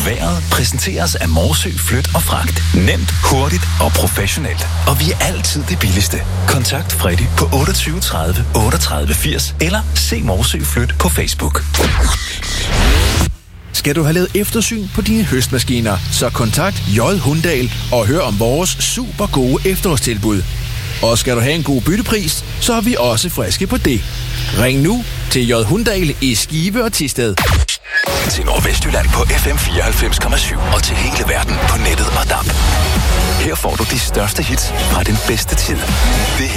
Vejret præsenteres af Morsø Flyt og Fragt. Nemt, hurtigt og professionelt. Og vi er altid det billigste. Kontakt Freddy på 28 30 38 80 eller se Morsø Flyt på Facebook. Skal du have lavet eftersyn på dine høstmaskiner, så kontakt J. Hundahl og hør om vores super gode efterårstilbud. Og skal du have en god byttepris, så er vi også friske på det. Ring nu til J. Hundahl i Skive og Thisted. Til Nordvestjylland på FM 94,7 og til hele verden på nettet og DAB. Her får du de største hits fra den bedste tid. Det